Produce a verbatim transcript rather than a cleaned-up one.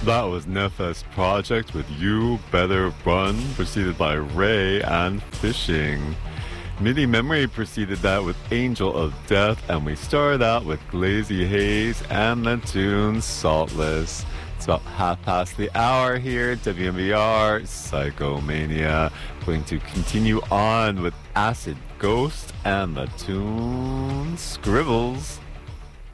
That was Nefes Project with You Better Run, preceded by Ray and Fishing. MIDI Memory preceded that with Angel of Death, and we started out with Glazy Haze and the tune Saltless. It's about half past the hour here at W M B R Psychomania. Going to continue on with Acid Ghost and the tune Scribbles.